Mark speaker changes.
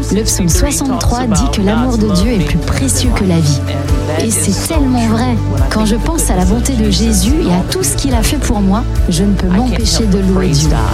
Speaker 1: Le psaume 63 dit que l'amour de Dieu est plus précieux que la vie. Et c'est tellement vrai. Quand je pense à la bonté de Jésus et à tout ce qu'il a fait pour moi, je ne peux m'empêcher de louer Dieu.